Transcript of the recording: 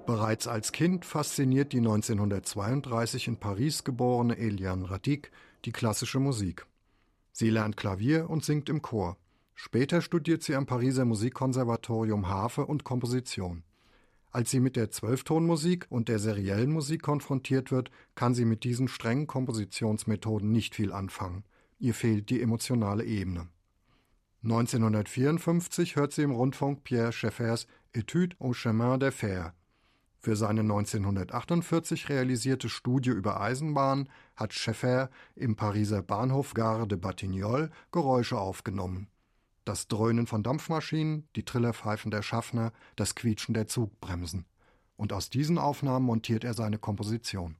Bereits als Kind fasziniert die 1932 in Paris geborene Eliane Radic die klassische Musik. Sie lernt Klavier und singt im Chor. Später studiert sie am Pariser Musikkonservatorium Harfe und Komposition. Als sie mit der Zwölftonmusik und der seriellen Musik konfrontiert wird, kann sie mit diesen strengen Kompositionsmethoden nicht viel anfangen. Ihr fehlt die emotionale Ebene. 1954 hört sie im Rundfunk Pierre Schaeffers Etudes au chemin de fer. Für seine 1948 realisierte Studie über Eisenbahnen hat Schaeffer im Pariser Bahnhof Gare de Batignolles Geräusche aufgenommen. Das Dröhnen von Dampfmaschinen, die Trillerpfeifen der Schaffner, das Quietschen der Zugbremsen. Und aus diesen Aufnahmen montiert er seine Komposition.